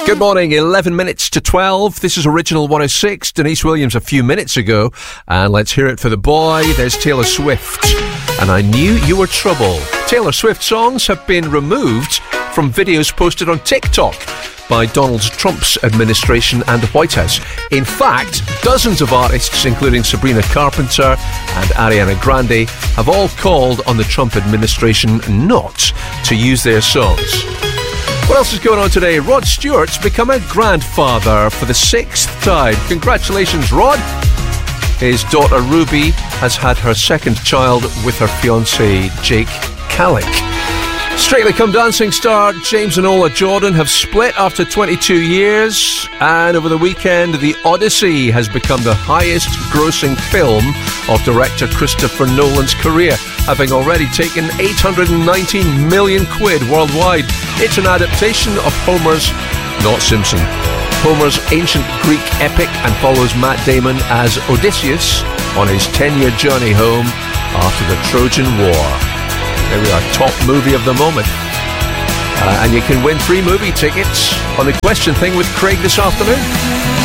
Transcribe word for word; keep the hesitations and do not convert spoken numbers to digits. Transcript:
Good morning, eleven minutes to twelve. This is Original one oh six. Denise Williams a few minutes ago. And let's hear it for the boy. There's Taylor Swift. And I Knew You Were Trouble. Taylor Swift songs have been removed from videos posted on TikTok by Donald Trump's administration and the White House. In fact, dozens of artists, including Sabrina Carpenter and Ariana Grande, have all called on the Trump administration not to use their songs. What else is going on today? Rod Stewart's become a grandfather for the sixth time. Congratulations, Rod. His daughter Ruby has had her second child with her fiancé Jake Callick. Strictly Come Dancing star James and Ola Jordan have split after twenty-two years, and over the weekend The Odyssey has become the highest grossing film of director Christopher Nolan's career, having already taken eight hundred nineteen million quid worldwide. It's an adaptation of Homer's, not Simpson, Homer's ancient Greek epic, and follows Matt Damon as Odysseus on his ten-year journey home after the Trojan War. There we are, top movie of the moment. Uh, and you can win free movie tickets on The Question Thing with Craig this afternoon.